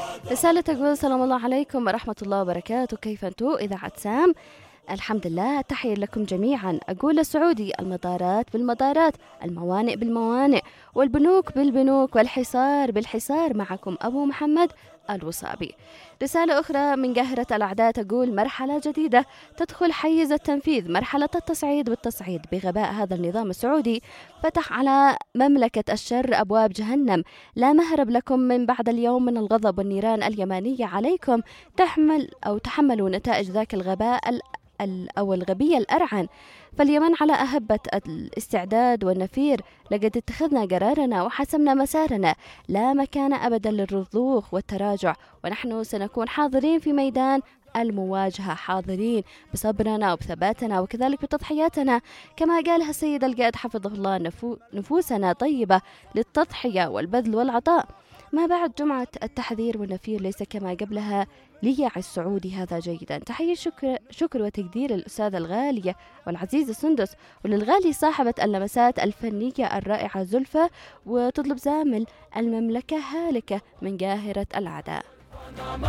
رسالة تقول سلام الله عليكم ورحمة الله وبركاته، كيف أنتم إذاعة سام؟ الحمد لله، تحية لكم جميعا. أقول للسعودي: المطارات بالمطارات، الموانئ بالموانئ، والبنوك بالبنوك، والحصار بالحصار. معكم أبو محمد الوصابي. رسالة أخرى من قاهرة الأعداء تقول: مرحلة جديدة تدخل حيز التنفيذ، مرحلة التصعيد بالتصعيد. بغباء هذا النظام السعودي فتح على مملكة الشر أبواب جهنم. لا مهرب لكم من بعد اليوم من الغضب والنيران اليمانية عليكم. تحملوا نتائج ذاك الغباء أو الغبية الأرعن. فاليمن على أهبة الاستعداد والنفير. لقد اتخذنا قرارنا وحسمنا مسارنا. لا مكان أبدا للرضوخ والتراجع، ونحن سنكون حاضرين في ميدان المواجهة، حاضرين بصبرنا وبثباتنا وكذلك بتضحياتنا. كما قالها السيد القائد حفظه الله: نفوسنا طيبة للتضحية والبذل والعطاء. ما بعد جمعة التحذير والنفير ليس كما قبلها. ليعي السعودي هذا جيدا. تحية شكر وتقدير للأستاذة الغالية والعزيزة سندس، وللغالي صاحبة اللمسات الفنية الرائعة زلفة. وتطلب زامل: المملكة هالكة من قاهرة الأعداء.